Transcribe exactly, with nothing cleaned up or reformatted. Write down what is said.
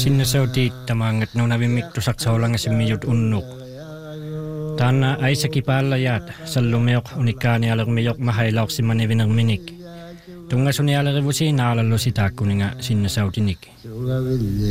sinne se on tiittämään, että nuuna vimmiktu saksa olangasimmin jut unnuk. Tänä äissäkin päällä jäät, sallumiok unikaani alermiok mahailauksimmani vinner minik. Tunga sun jälleen rivu siinä alalla sitä kuninga sinne sautinik.